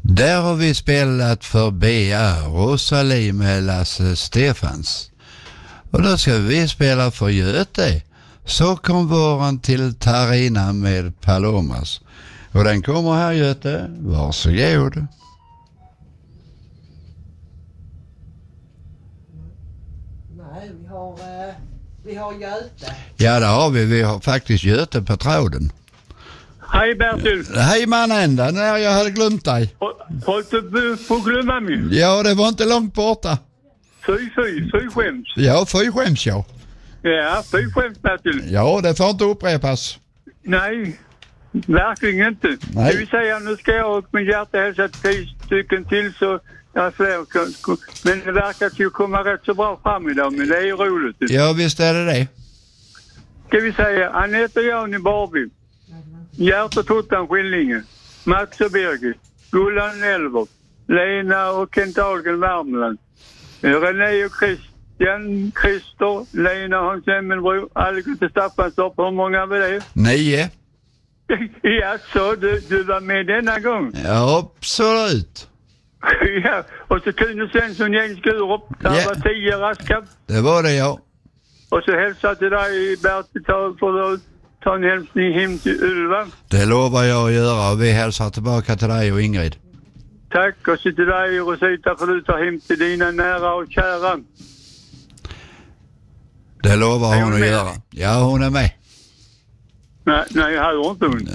Där har vi spelat för Bea Rosalie med Lasse Stefans. Och då ska vi spela för Göte. Så kom våren till Tarina med Palomas. Och den kommer här, Göte. Varsågod. Nej, vi har Göte. Ja, det har vi. Vi har faktiskt Göte på tråden. Hej Bertil. Hej manända, när jag hade glömt dig. Hållt du på att glömma mig? Ja, det var inte långt borta. Fy skäms. Ja, fy skäms jag. Ja, fy skäms Bertil. Ja, det får inte upprepas. Nej, verkligen inte. Nej. Det vill säga, nu ska jag och min hjärta hälsa 10 stycken till så jag fler. Men det verkar ju komma rätt så bra fram idag, men det är ju roligt. Ja, visst är det. Ska vi säga, Anette och Jan i Barby. Gert och Tottan Skillinge. Max och Birgit. Gullan Elver. Lena och Kent Ahlgren Värmland. René och Christian. Christer. Lena Hans Emmelbro. Algot och Staffanstorp. Hur många var det? 9. Ja, så du var med denna gång. Ja, absolut. Ja, och så Kuno Svensson, Jens Skurup. Där var 10 raska. Det var det, ja. Och så hälsa till dig, Bertil, för att ta en hälsning hem till Ulva. Det lovar jag att göra och vi hälsar tillbaka till dig och Ingrid. Tack, och så till dig Rosita för du tar hem till dina nära och kära. Det lovar hon att göra. Ja, hon är med. Nej, jag hör inte hon.